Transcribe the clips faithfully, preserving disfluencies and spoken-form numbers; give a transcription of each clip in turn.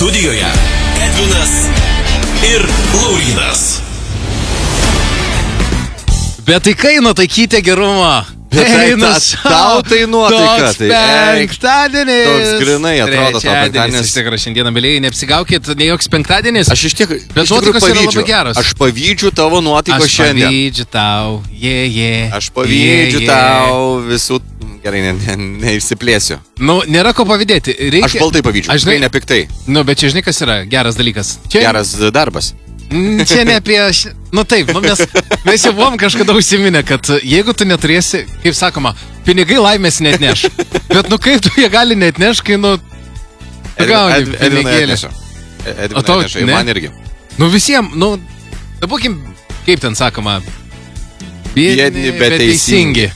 Studijoje Edvinas ir Laurynas. Bet tai kaina taikytė gerumo. Einas, tau tai nuotaika. Toks penktadienis. Toks grinai atrodo to penktadienis. Iš tikrųjų, šiandieną, mėlyjei, neapsigaukit, ne joks penktadienis. Aš iš tiek, bet nuotaikos yra labai geros. Aš pavydžiu tavo nuotaiko šiandien. Aš pavydžiu tau, je, je. Aš pavydžiu tau visų... Gerai, neišsiplėsiu. Ne, ne nu, nėra ko pavydėti. Reikia... Aš baltai pavydžiu, aš žinai, nepiktai. Nu, bet čia žinai, kas yra geras dalykas. Čia... Geras darbas. Čia ne apie... Nu taip, nu, mes, mes jau buvom kažkada užsiminę, kad jeigu tu neturėsi, kaip sakoma, pinigai laimės neatneš. Bet nu kaip tu jie gali neatneš, kai nu... Tu gauni pinigėlį. Edvina atneša, ir man irgi. Nu visiems, nu... Dabūkim, kaip ten sakoma... Biedni, bet teisingi.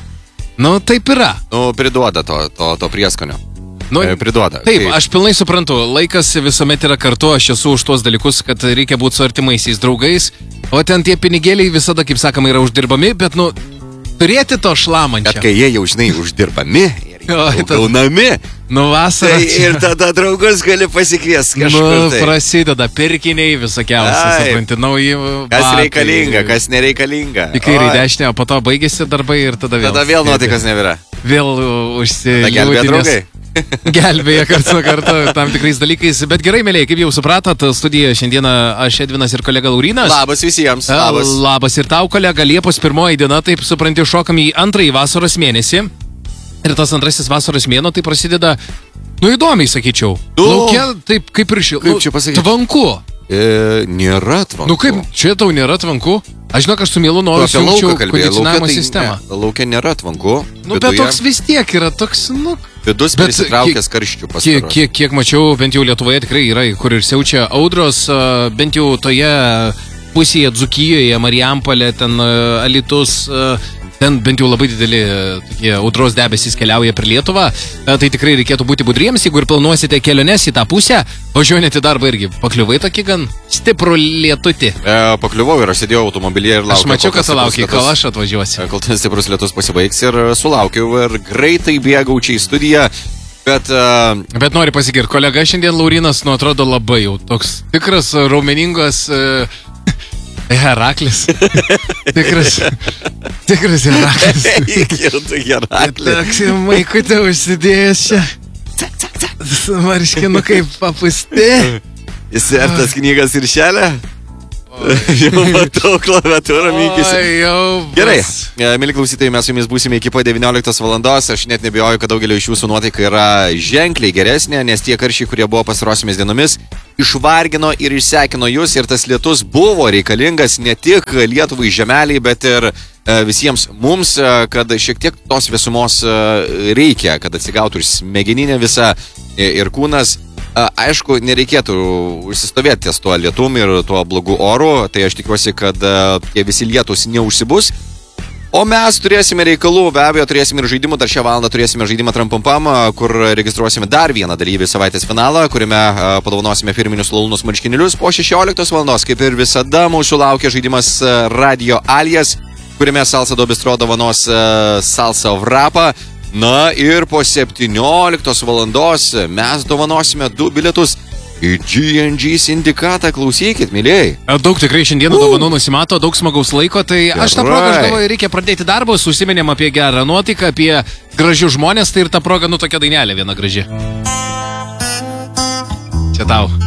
Nu taip yra. Nu priduoda to, to, to prieskonio. Nu, priduoda. Taip, kaip? Aš pilnai suprantu, laikas visuomet yra kartu, aš esu už tuos dalykus, kad reikia būti su artimaisiais draugais, o ten tie pinigėliai visada, kaip sakoma, yra uždirbami, bet, nu, turėti to šlamančio. Bet kai jie jau, žinai, uždirbami ir gaunami, nu, vasarą. Tai ir tada draugus gali pasikviesti kažkur. Nu, tai. prasideda pirkiniai visokiausi, supranti, nauji batai. Kas reikalinga, kas nereikalinga. Į kairį dešinę, o po to baigėsi darbai ir tada vėl. Tada vėl nuotaikas nebėra. Vėl užsiliūdinės. Gelbėja karts nuo karto tam tikrais dalykais. Bet gerai, mėlyje, kaip jau supratot, studijoje šiandieną aš Edvinas ir kolega Laurynas. Labas visiems. Labas. Labas ir tau, kolega. Liepos pirmoji diena, taip supranti, šokam į antrąjį vasaros mėnesį. Ir tas antrasis vasaros mėnuo tai prasideda, nu įdomiai, sakyčiau. Nu, laukia, taip kaip ir šil. Kaip čia pasakyti? Tvanku. E, nėra tvanku. Nu kaip, čia tau nėra tvanku? Aš žinau, aš su mielu noriu sujungčiau kondicionavimo sistemą. Ne, laukia nėra tvanku. Nu, bet toks vis tiek yra toks, nu... Vidus prisitraukęs karščių pastaros. Kiek, kiek, kiek mačiau, bent jau Lietuvoje tikrai yra, kur ir siaučia audros, bent jau toje pusėje Dzūkijoje, Marijampolė, ten Alytus, ten bent jau labai dideli tokie audros debesys keliauja per Lietuvą. Tai tikrai reikėtų būti budriems, jeigu ir planuosite keliones į tą pusę, važiuojate į darbą irgi. Pakliuvai tokį gan stiprų lietutį. E, pakliuvau ir aš sėdėjau automobilyje ir laukiau. Aš mačiau, kad laukiai, kol aš atvažiuosiu. Kol ten stiprus lietus pasibaigs ir sulaukiau ir greitai bėgau čia į studiją. Bet, uh, bet nori pasigirti, kolega šiandien Laurynas, nu atrodo labai jau toks tikras raumeningos uh, Heraklis. tikras, tikras Heraklis. Įkirtų Heraklis. Toks maikutė užsidėjęs čia. Marškinukai papusti. Jis ir tas knygas ir šelė. Jau matau klaviatūrą mykysi. Gerai, mėly klausytojai, mes su jumis būsime iki po devynioliktos valandos. Aš net nebijoju, kad daugelio iš jūsų nuotaika yra ženkliai geresnė, nes tie karščiai, kurie buvo pastarosiomis dienomis, išvargino ir išsekino jūs, ir tas lietus buvo reikalingas ne tik Lietuvai žemeliai, bet ir visiems mums, kad šiek tiek tos vėsumos reikia, kad atsigautų ir smegeninė visa ir kūnas. Aišku, nereikėtų užsistovėti ties tuo lietum ir tuo blogu oru, tai aš tikiuosi, kad tie visi lietus neužsibus. O mes turėsime reikalų, be abejo, turėsime ir žaidimų, dar šią valandą turėsime žaidimą Trampampam, kur registruosime dar vieną dalyvį savaitės finalą, kuriame padovanosime firminius lalūnus marškinėlius. Po šešioliktos valandos, kaip ir visada, mūsų laukia žaidimas Radio Alias, kuriame Salsa do Bistro dovanos Salsa Vrapą. Na ir po septynioliktos valandos mes dovanosime du bilietus į G and G sindikatą. Klausykit, mylėjai. Daug tikrai šiandieną uh. dovanų nusimato, daug smagaus laiko, tai Gerai. Aš tą progą, aš galvoju, reikia pradėti darbus, užsiminėm apie gerą nuotaiką, apie gražius žmonės, tai ir tą progą, nu, tokia dainelė viena graži. Čia tau.